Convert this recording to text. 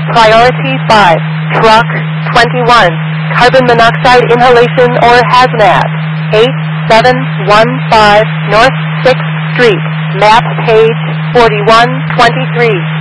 Priority 5, Truck 21, carbon monoxide inhalation or hazmat. 8715 North 6th Street, map page 4123.